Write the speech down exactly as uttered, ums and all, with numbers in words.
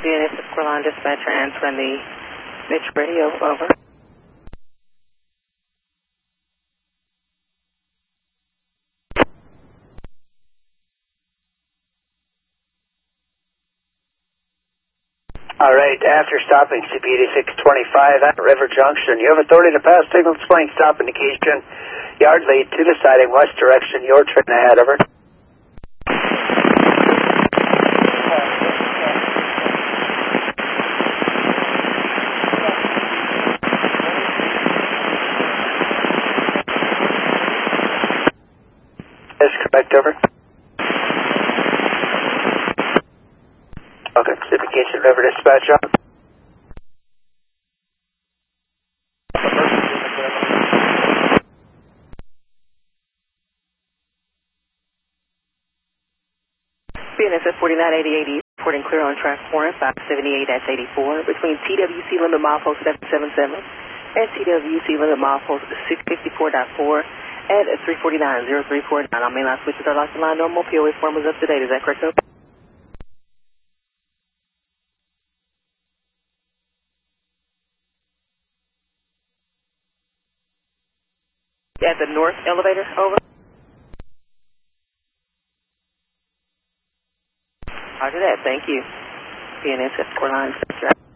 D N S Square Dispatcher answering the Mitch radio, over. All right, after stopping C P eighty-six twenty-five at River Junction, you have authority to pass signal displaying stop indication, yard lead to the siding west direction, your train ahead, over. Is correct, over. Okay, classification River Dispatch on. B N S F forty-nine eighty-eight, reporting clear on track four and five seventy-eight eighty-four between T W C limit milepost seven seven seven and T W C limit milepost six fifty-four point four at three forty-nine oh three four nine. Our mainline switches are locked in line. Normal P O A form is up to date. Is that correct, over? At the north elevator, over. Roger that, thank you. B N S F Square Line.